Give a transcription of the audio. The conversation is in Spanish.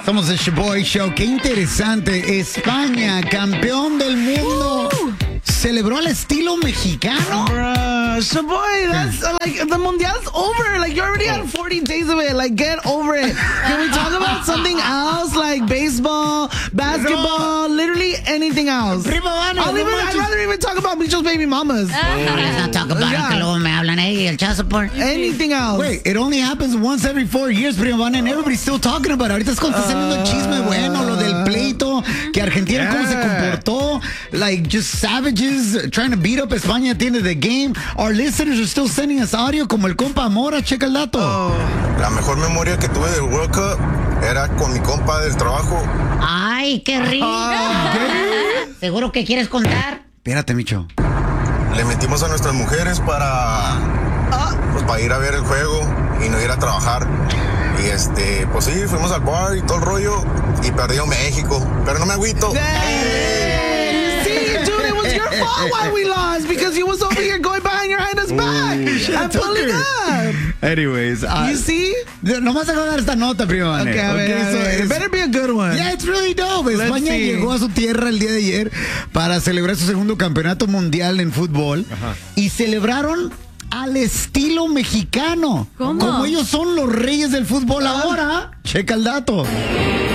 Somos el Shaboy Show. Qué interesante. España, campeón del mundo. ¿Celebró al estilo mexicano? Shaboy, that's like the Mundial's over. Like you already had 40 days of it. Like get over it. Can we talk about something else? Like baseball, basketball, literally anything else. Prima Vane, I'd rather even talk about Micho's baby mamas. Let's not talk about it, que luego me hablan ahí, el child support. Anything else. Wait, it only happens once every 4 years, Prima Vane, and everybody's still talking about it. Ahorita es cuando está saliendo el chisme bueno, lo del pleito, que Argentina cómo se comportó, like just savages trying to beat up España at the end of the game. Our listeners are still sending us audio como el compa Amora, checa el dato. La mejor memoria que tuve del World Cup era con mi compa del trabajo. Ay, qué rico. ¿Seguro que quieres contar? Espérate, Micho. Le metimos a nuestras mujeres para ir a ver el juego y no ir a trabajar. Y pues sí, fuimos al bar y todo el rollo y perdió México, pero no me agüito. See, dude, it was your fault why we lost because you was over here going behind your highness back and pulling up. Anyways, You see? nomás acabo de dar esta nota, Prima Vane. Okay, a ver. It better be a good one. Yeah, it's really dope. Let's España see. llegó a su tierra el día de ayer para celebrar su segundo campeonato mundial en fútbol. Y celebraron al estilo mexicano. ¿Cómo? Como ellos son los reyes del fútbol ahora. Checa el dato.